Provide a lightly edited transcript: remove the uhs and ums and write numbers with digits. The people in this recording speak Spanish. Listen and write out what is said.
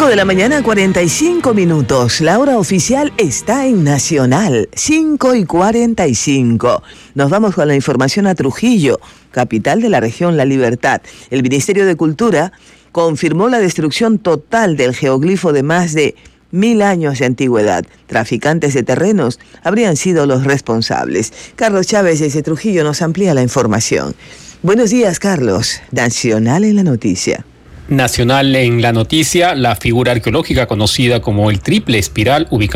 5 de la mañana, 45 minutos. La hora oficial está en Nacional, 5:45. Nos vamos con la información a Trujillo, capital de la región La Libertad. El Ministerio de Cultura confirmó la destrucción total del geoglifo de más de 1000 años de antigüedad. Traficantes de terrenos habrían sido los responsables. Carlos Chávez desde Trujillo nos amplía la información. Buenos días, Carlos. Nacional en la noticia. Nacional en la noticia, la figura arqueológica conocida como el Triple Espiral, ubicada